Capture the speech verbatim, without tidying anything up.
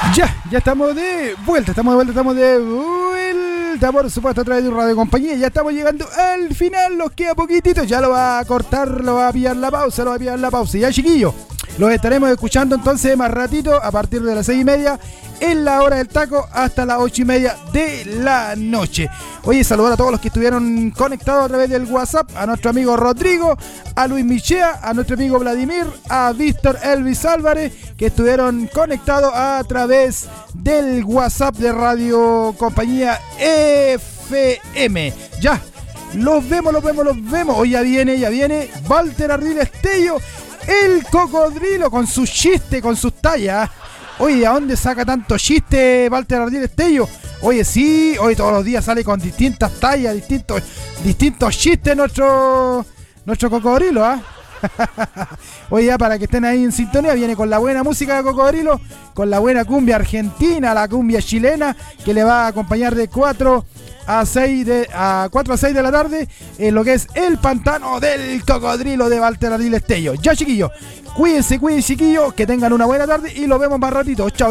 Ya, ya estamos de vuelta, estamos de vuelta, estamos de vuelta, por supuesto, a través de un radio compañía. Ya estamos llegando al final, nos queda poquitito, ya lo va a cortar, lo va a pillar la pausa, lo va a pillar la pausa. Ya, chiquillos, los estaremos escuchando entonces más ratito, a partir de las seis y media, en la hora del taco, hasta las ocho y media de la noche. Oye, saludar a todos los que estuvieron conectados a través del WhatsApp, a nuestro amigo Rodrigo, a Luis Michea, a nuestro amigo Vladimir, a Víctor Elvis Álvarez, que estuvieron conectados a través del WhatsApp de Radio Compañía F M. Ya, los vemos, los vemos, los vemos. Hoy ya viene, ya viene Walter Ardiles Tello, el cocodrilo, con sus chistes, con sus tallas. Oye, ¿a dónde saca tanto chiste Walter Ardiles Tello? Oye, sí, hoy todos los días sale con distintas tallas, distintos, distintos chistes nuestro, nuestro cocodrilo, ¿ah? ¿eh? Oye, ya para que estén ahí en sintonía, viene con la buena música de Cocodrilo, con la buena cumbia argentina, la cumbia chilena, que le va a acompañar de cuatro a seis de, a cuatro a seis de la tarde en lo que es el pantano del cocodrilo de Walter Ardiles Tello. Ya, chiquillos, cuídense, cuídense, chiquillos, que tengan una buena tarde y los vemos más ratito. Chao.